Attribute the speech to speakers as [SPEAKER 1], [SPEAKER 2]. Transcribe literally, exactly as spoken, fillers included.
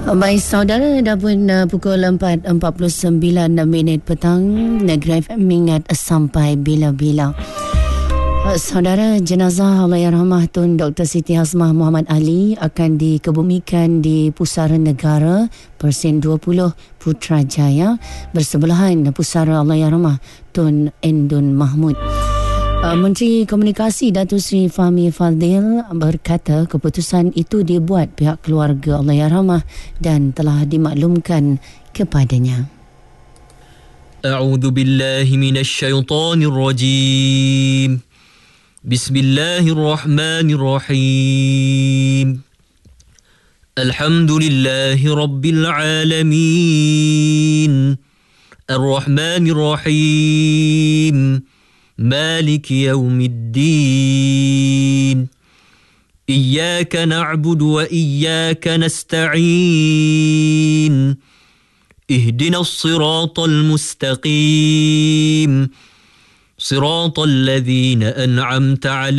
[SPEAKER 1] Baik saudara, dah pun uh, pukul empat empat puluh sembilan minit petang. Negeri F M mengingat sampai bila-bila. Uh, saudara, jenazah Allahyarhamah Tun Doktor Siti Hasmah Muhammad Ali akan dikebumikan di Pusara Negara Persen dua puluh Putrajaya bersebelahan Pusara Allahyarhamah Tun Endun Mahmud. Uh, Menteri Komunikasi Datuk Seri Fahmi Fadzil berkata keputusan itu dibuat pihak keluarga Allahyarhamah dan telah dimaklumkan kepadanya.
[SPEAKER 2] A'udzu billahi minasy syaithanir rajim. Bismillahirrahmanirrahim. Alhamdulillahi rabbil alamin. Ar-Rahmanir Rahim. مالك يوم الدين إياك نعبد وإياك نستعين اهدنا الصراط المستقيم صراط الذين أنعمت عليهم